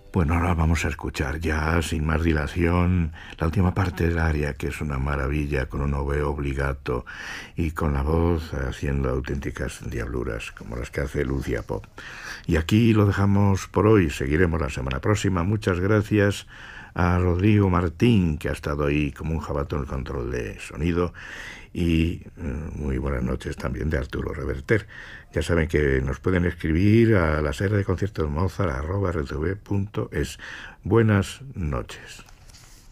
Bueno, ahora vamos a escuchar ya, sin más dilación, la última parte del aria, que es una maravilla, con un oveo obligato y con la voz haciendo auténticas diabluras, como las que hace Lucia Pop. Y aquí lo dejamos por hoy, seguiremos la semana próxima. Muchas gracias a Rodrigo Martín, que ha estado ahí como un jabato en el control de sonido, y muy buenas noches también de Arturo Reverter. Ya saben que nos pueden escribir a la serie de conciertos Mozart @rtv.es. Buenas noches.